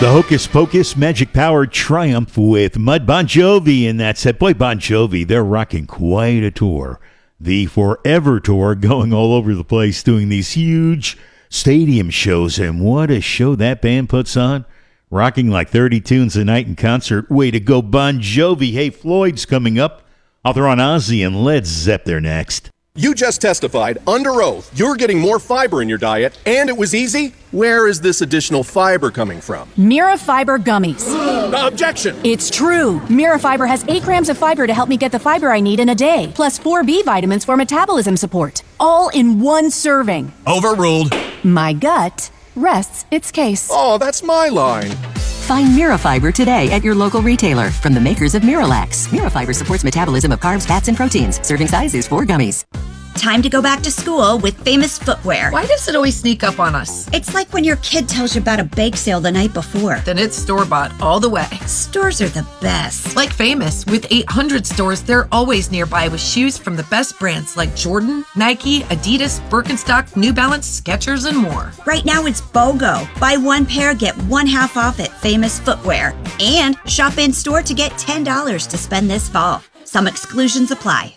The Hocus Pocus Magic Power Triumph with Mud Bon Jovi, and that's it. Boy, Bon Jovi, they're rocking quite a tour. The Forever Tour, going all over the place, doing these huge stadium shows, and what a show that band puts on. Rocking like 30 tunes a night in concert. Way to go, Bon Jovi. Hey, Floyd's coming up. I'll throw on Ozzy and Led Zepp there next. You just testified under oath you're getting more fiber in your diet, and it was easy? Where is this additional fiber coming from? Mira Fiber Gummies. Objection! It's true. Mira Fiber has 8 grams of fiber to help me get the fiber I need in a day, plus 4 B vitamins for metabolism support. All in one serving. Overruled. My gut rests its case. Oh, that's my line. Find MiraFiber today at your local retailer from the makers of Miralax. MiraFiber supports metabolism of carbs, fats, and proteins. Serving size is 4 gummies. Time to go back to school with Famous Footwear. Why does it always sneak up on us? It's like when your kid tells you about a bake sale the night before. Then it's store-bought all the way. Stores are the best. Like Famous, with 800 stores, they're always nearby with shoes from the best brands like Jordan, Nike, Adidas, Birkenstock, New Balance, Skechers, and more. Right now it's BOGO. Buy one pair, get one half off at Famous Footwear. And shop in store to get $10 to spend this fall. Some exclusions apply.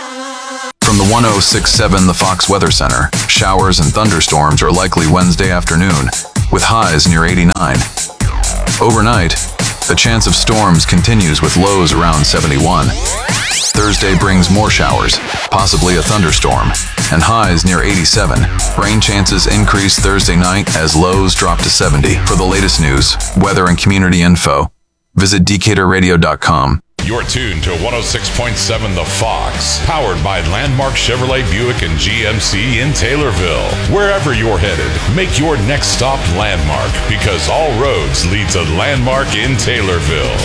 From the 1067 The Fox Weather Center, showers and thunderstorms are likely Wednesday afternoon, with highs near 89. Overnight, the chance of storms continues with lows around 71. Thursday brings more showers, possibly a thunderstorm, and highs near 87. Rain chances increase Thursday night as lows drop to 70. For the latest news, weather, and community info, visit DecaturRadio.com. You're tuned to 106.7 The Fox, powered by Landmark Chevrolet Buick and GMC in Taylorville. Wherever you're headed, make your next stop Landmark, because all roads lead to Landmark in Taylorville.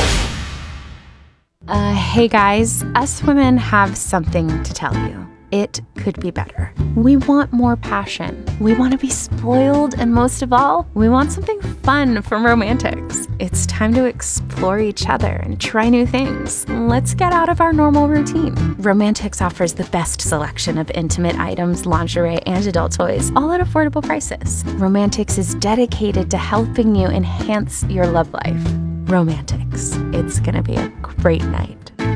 Hey guys, us women have something to tell you. It could be better. We want more passion. We want to be spoiled, and most of all, we want something fun from Romantics. It's time to explore each other and try new things. Let's get out of our normal routine. Romantics offers the best selection of intimate items, lingerie, and adult toys, all at affordable prices. Romantics is dedicated to helping you enhance your love life. Romantics. It's gonna be a great night.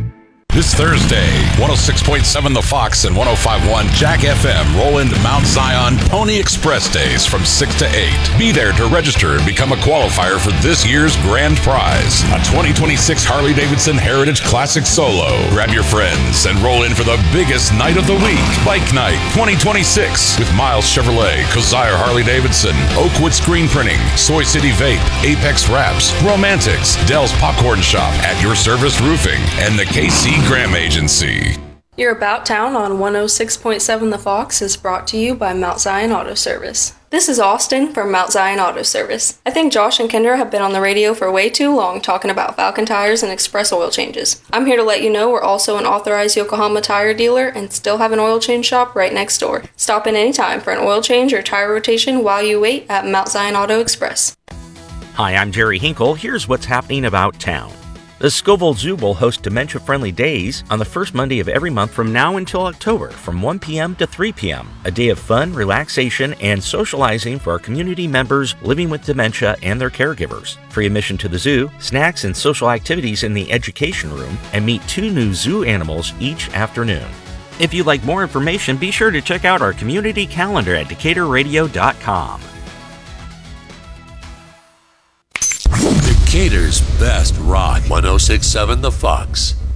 This Thursday, 106.7 The Fox and 105.1 Jack FM roll into Mount Zion Pony Express Days from 6 to 8. Be there to register and become a qualifier for this year's grand prize, a 2026 Harley-Davidson Heritage Classic Solo. Grab your friends and roll in for the biggest night of the week, Bike Night 2026, with Miles Chevrolet, Kazire Harley-Davidson, Oakwood Screen Printing, Soy City Vape, Apex Wraps, Romantics, Dell's Popcorn Shop, At Your Service Roofing, and the KC Graham Agency. Your About Town on 106.7 The Fox is brought to you by Mount Zion Auto Service. This is Austin from Mount Zion Auto Service. I think Josh and Kendra have been on the radio for way too long talking about Falcon tires and express oil changes. I'm here to let you know we're also an authorized Yokohama tire dealer and still have an oil change shop right next door. Stop in anytime for an oil change or tire rotation while you wait at Mount Zion Auto Express. Hi, I'm Jerry Hinkle. Here's what's happening about town. The Scoville Zoo will host dementia-friendly days on the first Monday of every month from now until October from 1 p.m. to 3 p.m. A day of fun, relaxation, and socializing for our community members living with dementia and their caregivers. Free admission to the zoo, snacks and social activities in the education room, and meet 2 new zoo animals each afternoon. If you'd like more information, be sure to check out our community calendar at DecaturRadio.com. Decatur's best rock, 106.7 The Fox.